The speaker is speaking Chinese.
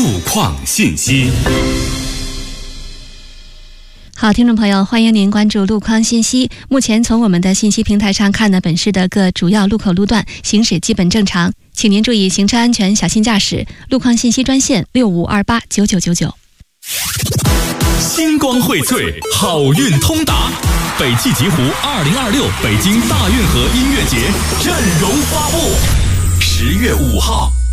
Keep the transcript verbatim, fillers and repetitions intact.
路况信息。 好，听众朋友，欢迎您关注路况信息。目前从我们的信息平台上看呢，本市的各主要路口路段行驶基本正常，请您注意行车安全，小心驾驶。路况信息专线六五二八九九九九。 星光荟萃，好运通达。北汽极狐二零二六北京大运河音乐节阵容发布，十月五号。